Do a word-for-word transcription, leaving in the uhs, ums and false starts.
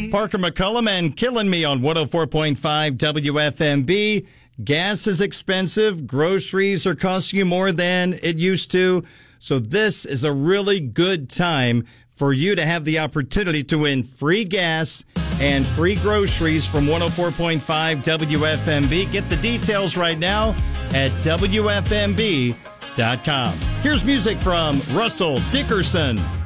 Parker McCullum and Killing Me on one oh four point five W F M B. Gas is expensive. Groceries are costing you more than it used to. So this is a really good time for you to have the opportunity to win free gas and free groceries from one oh four point five W F M B. Get the details right now at W F M B dot com. Here's music from Russell Dickerson.